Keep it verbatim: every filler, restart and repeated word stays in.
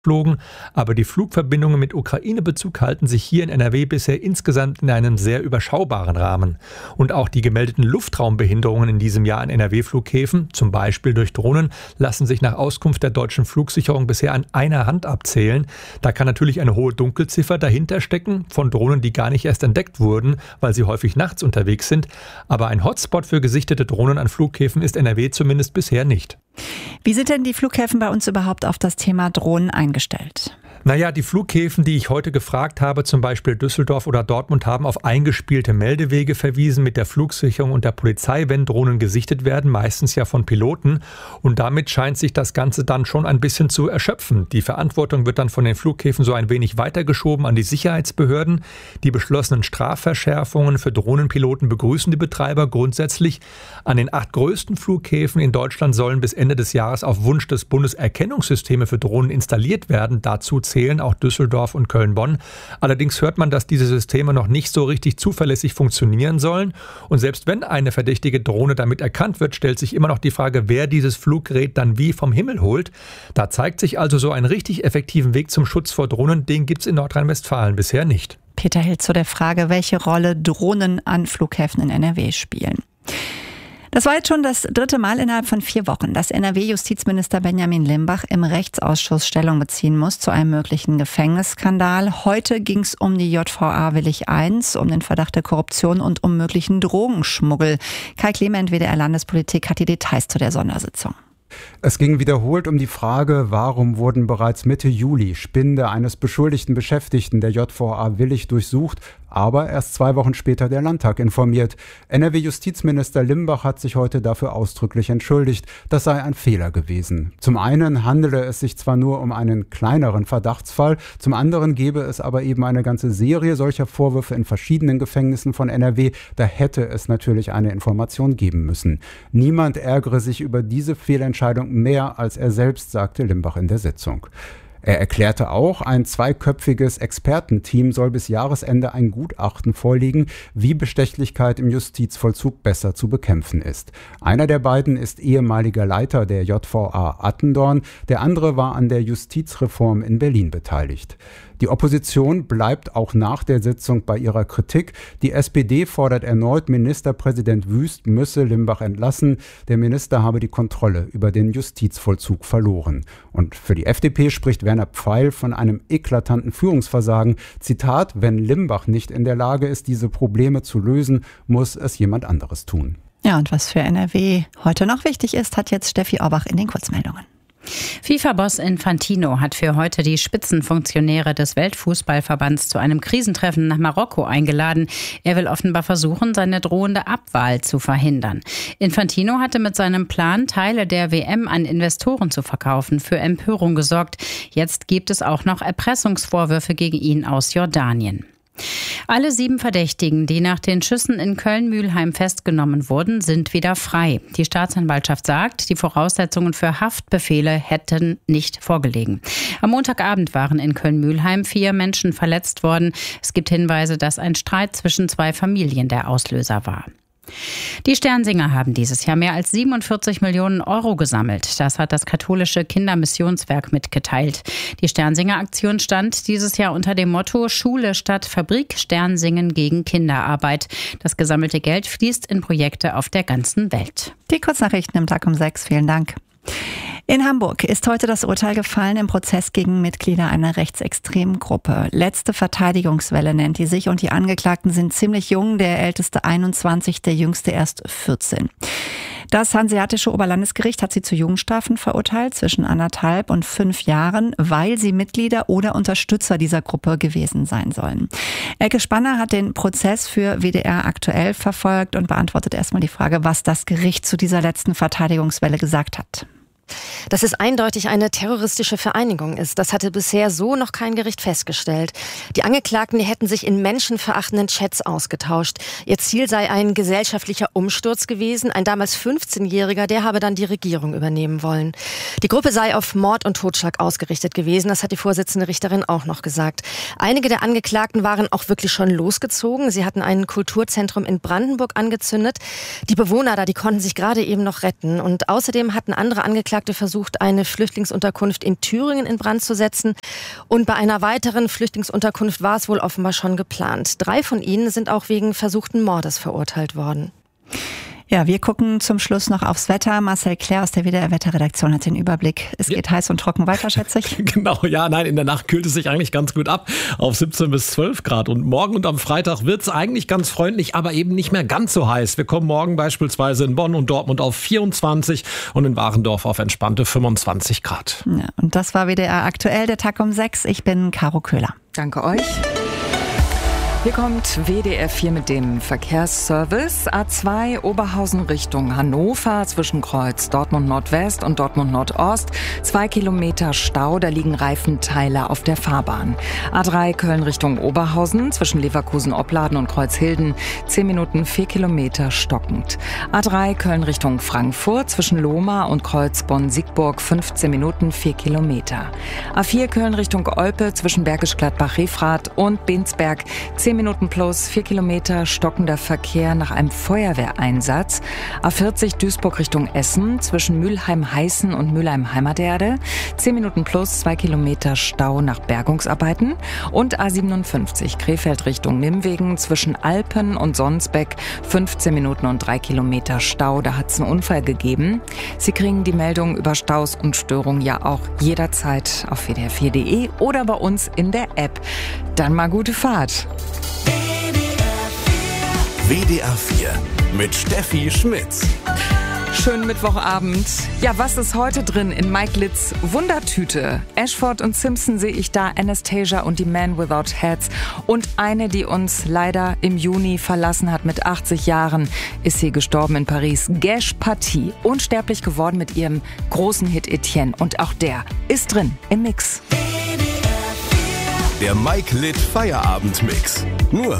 flogen, aber die Flugverbindungen mit Ukraine-Bezug halten sich hier in N R W bisher insgesamt in einem sehr überschaubaren Rahmen. Und auch die gemeldeten Luftraumbehinderungen in diesem Jahr an N R W-Flughäfen, zum Beispiel durch Drohnen, lassen sich nach Auskunft der deutschen Flugsicherung bisher an einer Hand abzählen. Da kann natürlich eine hohe Dunkelziffer dahinter stecken, von Drohnen, die gar nicht erst entdeckt wurden, weil sie häufig nachts unterwegs sind. Aber ein Hotspot für gesichtete Drohnen an Flughäfen ist N R W zumindest bisher nicht. Wie sind denn die Flughäfen bei uns überhaupt auf das Thema Drohnen eingestellt? Naja, die Flughäfen, die ich heute gefragt habe, zum Beispiel Düsseldorf oder Dortmund, haben auf eingespielte Meldewege verwiesen mit der Flugsicherung und der Polizei, wenn Drohnen gesichtet werden, meistens ja von Piloten. Und damit scheint sich das Ganze dann schon ein bisschen zu erschöpfen. Die Verantwortung wird dann von den Flughäfen so ein wenig weitergeschoben an die Sicherheitsbehörden. Die beschlossenen Strafverschärfungen für Drohnenpiloten begrüßen die Betreiber grundsätzlich. An den acht größten Flughäfen in Deutschland sollen bis Ende des Jahres auf Wunsch des Bundes Erkennungssysteme für Drohnen installiert werden. Dazu zählen auch Düsseldorf und Köln-Bonn. Allerdings hört man, dass diese Systeme noch nicht so richtig zuverlässig funktionieren sollen. Und selbst wenn eine verdächtige Drohne damit erkannt wird, stellt sich immer noch die Frage, wer dieses Fluggerät dann wie vom Himmel holt. Da zeigt sich also so einen richtig effektiven Weg zum Schutz vor Drohnen, den gibt es in Nordrhein-Westfalen bisher nicht. Peter Hild zu der Frage, welche Rolle Drohnen an Flughäfen in N R W spielen. Das war jetzt schon das dritte Mal innerhalb von vier Wochen, dass N R W-Justizminister Benjamin Limbach im Rechtsausschuss Stellung beziehen muss zu einem möglichen Gefängnisskandal. Heute ging es um die J V A Willich eins, um den Verdacht der Korruption und um möglichen Drogenschmuggel. Kai Clement, W D R Landespolitik, hat die Details zu der Sondersitzung. Es ging wiederholt um die Frage, warum wurden bereits Mitte Juli Spinde eines beschuldigten Beschäftigten der J V A Willich durchsucht, aber erst zwei Wochen später der Landtag informiert. N R W-Justizminister Limbach hat sich heute dafür ausdrücklich entschuldigt. Das sei ein Fehler gewesen. Zum einen handele es sich zwar nur um einen kleineren Verdachtsfall, zum anderen gebe es aber eben eine ganze Serie solcher Vorwürfe in verschiedenen Gefängnissen von N R W. Da hätte es natürlich eine Information geben müssen. Niemand ärgere sich über diese Fehlentscheidung mehr als er selbst, sagte Limbach in der Sitzung. Er erklärte auch, ein zweiköpfiges Expertenteam soll bis Jahresende ein Gutachten vorlegen, wie Bestechlichkeit im Justizvollzug besser zu bekämpfen ist. Einer der beiden ist ehemaliger Leiter der J V A Attendorn, der andere war an der Justizreform in Berlin beteiligt. Die Opposition bleibt auch nach der Sitzung bei ihrer Kritik. Die S P D fordert erneut, Ministerpräsident Wüst müsse Limbach entlassen. Der Minister habe die Kontrolle über den Justizvollzug verloren. Und für die F D P spricht Werner Pfeil von einem eklatanten Führungsversagen. Zitat: Wenn Limbach nicht in der Lage ist, diese Probleme zu lösen, muss es jemand anderes tun. Ja, und was für N R W heute noch wichtig ist, hat jetzt Steffi Orbach in den Kurzmeldungen. FIFA-Boss Infantino hat für heute die Spitzenfunktionäre des Weltfußballverbands zu einem Krisentreffen nach Marokko eingeladen. Er will offenbar versuchen, seine drohende Abwahl zu verhindern. Infantino hatte mit seinem Plan, Teile der W M an Investoren zu verkaufen, für Empörung gesorgt. Jetzt gibt es auch noch Erpressungsvorwürfe gegen ihn aus Jordanien. Alle sieben Verdächtigen, die nach den Schüssen in Köln-Mülheim festgenommen wurden, sind wieder frei. Die Staatsanwaltschaft sagt, die Voraussetzungen für Haftbefehle hätten nicht vorgelegen. Am Montagabend waren in Köln-Mülheim vier Menschen verletzt worden. Es gibt Hinweise, dass ein Streit zwischen zwei Familien der Auslöser war. Die Sternsinger haben dieses Jahr mehr als siebenundvierzig Millionen Euro gesammelt. Das hat das katholische Kindermissionswerk mitgeteilt. Die Sternsinger-Aktion stand dieses Jahr unter dem Motto Schule statt Fabrik, Sternsingen gegen Kinderarbeit. Das gesammelte Geld fließt in Projekte auf der ganzen Welt. Die Kurznachrichten im Tag um sechs. Vielen Dank. In Hamburg ist heute das Urteil gefallen im Prozess gegen Mitglieder einer rechtsextremen Gruppe. Letzte Verteidigungswelle nennt die sich und die Angeklagten sind ziemlich jung, der älteste einundzwanzig, der jüngste erst vierzehn. Das Hanseatische Oberlandesgericht hat sie zu Jugendstrafen verurteilt, zwischen anderthalb und fünf Jahren, weil sie Mitglieder oder Unterstützer dieser Gruppe gewesen sein sollen. Elke Spanner hat den Prozess für W D R aktuell verfolgt und beantwortet erstmal die Frage, was das Gericht zu dieser letzten Verteidigungswelle gesagt hat. Dass es eindeutig eine terroristische Vereinigung ist, das hatte bisher so noch kein Gericht festgestellt. Die Angeklagten, die hätten sich in menschenverachtenden Chats ausgetauscht. Ihr Ziel sei ein gesellschaftlicher Umsturz gewesen. Ein damals fünfzehnjähriger, der habe dann die Regierung übernehmen wollen. Die Gruppe sei auf Mord und Totschlag ausgerichtet gewesen. Das hat die Vorsitzende Richterin auch noch gesagt. Einige der Angeklagten waren auch wirklich schon losgezogen. Sie hatten ein Kulturzentrum in Brandenburg angezündet. Die Bewohner da, die konnten sich gerade eben noch retten. Und außerdem hatten andere Angeklagte Angeklagte versucht, eine Flüchtlingsunterkunft in Thüringen in Brand zu setzen. Und bei einer weiteren Flüchtlingsunterkunft war es wohl offenbar schon geplant. Drei von ihnen sind auch wegen versuchten Mordes verurteilt worden. Ja, wir gucken zum Schluss noch aufs Wetter. Marcel Claire aus der W D R-Wetterredaktion hat den Überblick. Es geht ja heiß und trocken weiter, schätze ich. Genau, ja, nein, in der Nacht kühlt es sich eigentlich ganz gut ab auf siebzehn bis zwölf Grad. Und morgen und am Freitag wird es eigentlich ganz freundlich, aber eben nicht mehr ganz so heiß. Wir kommen morgen beispielsweise in Bonn und Dortmund auf vierundzwanzig und in Warendorf auf entspannte fünfundzwanzig Grad. Ja, und das war W D R aktuell, der Tag um sechs. Ich bin Caro Köhler. Danke euch. Hier kommt W D R vier mit dem Verkehrsservice. A zwei Oberhausen Richtung Hannover zwischen Kreuz Dortmund Nordwest und Dortmund Nordost. Zwei Kilometer Stau, da liegen Reifenteile auf der Fahrbahn. A drei Köln Richtung Oberhausen zwischen Leverkusen-Opladen und Kreuzhilden. Zehn Minuten, vier Kilometer stockend. A drei Köln Richtung Frankfurt zwischen Lohmar und Kreuz Bonn-Siegburg. fünfzehn Minuten, vier Kilometer. A vier Köln Richtung Olpe zwischen Bergisch Gladbach-Refrath und Bensberg. zehn Minuten plus, vier Kilometer stockender Verkehr nach einem Feuerwehreinsatz. A vierzig Duisburg Richtung Essen zwischen Mülheim-Heißen und Mülheim-Heimaterde. zehn Minuten plus, zwei Kilometer Stau nach Bergungsarbeiten. Und A siebenundfünfzig Krefeld Richtung Nimwegen zwischen Alpen und Sonsbeck. fünfzehn Minuten und drei Kilometer Stau. Da hat es einen Unfall gegeben. Sie kriegen die Meldung über Staus und Störungen ja auch jederzeit auf w d r vier punkt d e oder bei uns in der App. Dann mal gute Fahrt. W D R vier mit Steffi Schmitz. Schönen Mittwochabend. Ja, was ist heute drin in Mike Litts Wundertüte? Ashford und Simpson sehe ich da, Anastasia und die Man Without Hats. Und eine, die uns leider im Juni verlassen hat mit achtzig Jahren, ist sie gestorben in Paris. Gesh Paty, unsterblich geworden mit ihrem großen Hit Etienne. Und auch der ist drin im Mix. Der Mike Litt Feierabend-Mix. Nur